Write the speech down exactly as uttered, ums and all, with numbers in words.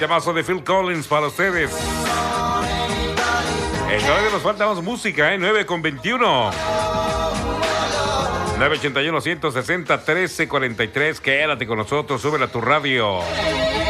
Temazo de Phil Collins para ustedes. En todavía nos falta más música, ¿eh? nueve con veintiuno. nueve ochenta y uno, ciento sesenta, trece cuarenta y tres. Quédate con nosotros, súbela a tu radio.